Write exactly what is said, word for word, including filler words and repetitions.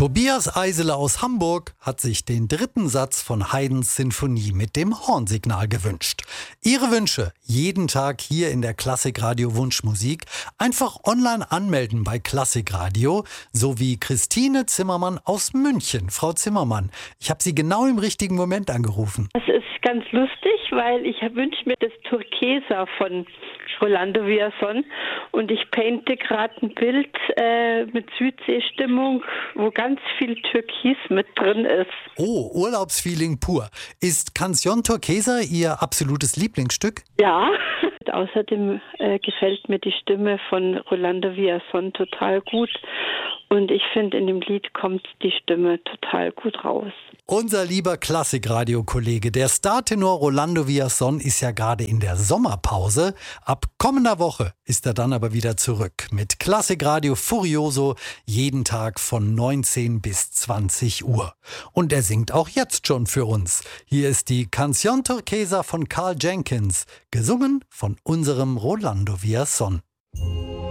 Tobias Eisele aus Hamburg hat sich den dritten Satz von Haydns Sinfonie mit dem Hornsignal gewünscht. Ihre Wünsche jeden Tag hier in der Klassikradio Wunschmusik einfach online anmelden bei Klassikradio, sowie Christine Zimmermann aus München. Frau Zimmermann, ich habe Sie genau im richtigen Moment angerufen. Das ist ganz lustig, weil ich wünsche mir das Turquesa von Rolando Villazón und ich painte gerade ein Bild äh, mit Südseestimmung, wo ganz viel Türkis mit drin ist. Oh, Urlaubsfeeling pur. Ist Canción Turquesa Ihr absolutes Lieblingsstück? Ja, außerdem äh, gefällt mir die Stimme von Rolando Villazón total gut. Und ich finde, in dem Lied kommt die Stimme total gut raus. Unser lieber Klassikradio-Kollege, der Startenor Rolando Villazón, ist ja gerade in der Sommerpause. Ab kommender Woche ist er dann aber wieder zurück mit Klassikradio Furioso jeden Tag von neunzehn bis zwanzig Uhr. Und er singt auch jetzt schon für uns. Hier ist die Canción Turquesa von Karl Jenkins, gesungen von unserem Rolando Villazón.